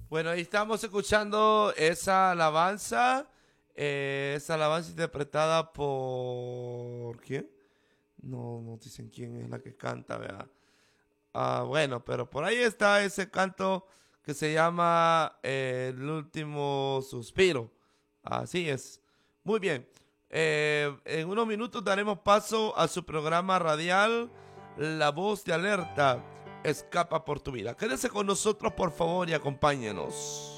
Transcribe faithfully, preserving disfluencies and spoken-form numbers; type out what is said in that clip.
Bueno, ahí estamos escuchando esa alabanza, eh, esa alabanza interpretada por... ¿Quién? No, no dicen quién es la que canta, ¿verdad? Ah, bueno, pero por ahí está ese canto que se llama eh, El último suspiro. Así es. Muy bien. Eh, en unos minutos daremos paso a su programa radial, La Voz de Alerta. Escapa por tu vida. Quédese con nosotros, por favor, y acompáñenos.